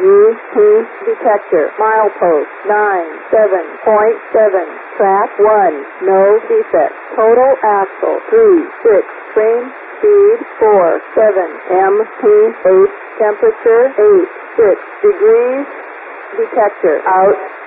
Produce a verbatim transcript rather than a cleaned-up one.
U P detector. Milepost nine seven point seven. Track one. No defect. Total axle three six. Frame speed four seven. M P H temperature eight six degrees. Detector out.